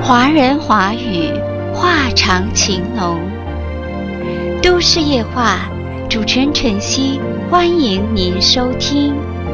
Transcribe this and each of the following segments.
华人华语，话长情浓。都市夜话，主持人晨曦，欢迎您收听。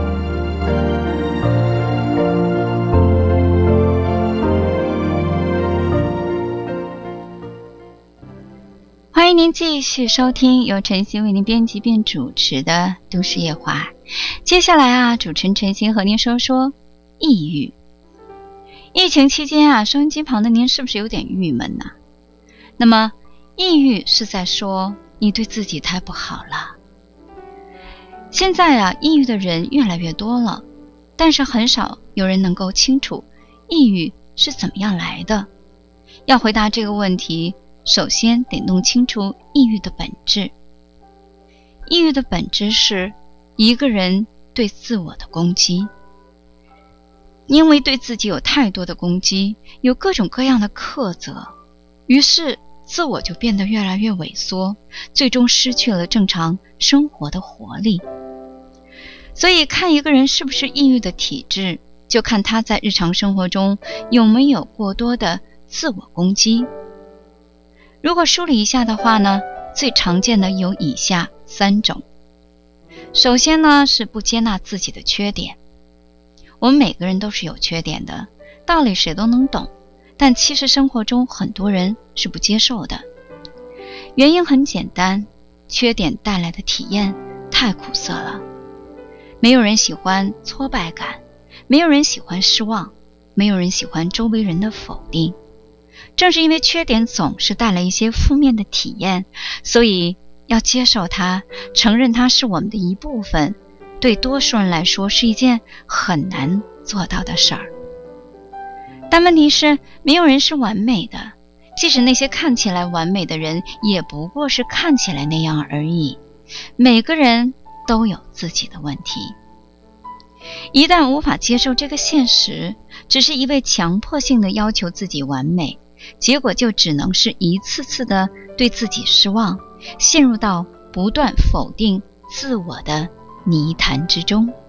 欢迎您继续收听由晨曦为您编辑并主持的都市夜话。接下来主持人晨曦和您说说抑郁。疫情期间收音机旁的您是不是有点郁闷呢？那么抑郁是在说你对自己太不好了。现在抑郁的人越来越多了，但是很少有人能够清楚抑郁是怎么样来的。要回答这个问题，首先得弄清楚抑郁的本质。抑郁的本质是一个人对自我的攻击。因为对自己有太多的攻击，有各种各样的苛责，于是自我就变得越来越萎缩，最终失去了正常生活的活力。所以看一个人是不是抑郁的体质，就看他在日常生活中有没有过多的自我攻击。如果梳理一下的话呢，最常见的有以下3种。首先呢，是不接纳自己的缺点。我们每个人都是有缺点的，道理谁都能懂，但其实生活中很多人是不接受的。原因很简单，缺点带来的体验太苦涩了。没有人喜欢挫败感，没有人喜欢失望，没有人喜欢周围人的否定。正是因为缺点总是带来一些负面的体验，所以要接受它，承认它是我们的一部分，对多数人来说是一件很难做到的事儿。但问题是，没有人是完美的，即使那些看起来完美的人，也不过是看起来那样而已。每个人都有自己的问题。一旦无法接受这个现实，只是一味强迫性的要求自己完美，结果就只能是一次次的对自己失望，陷入到不断否定自我的泥潭之中。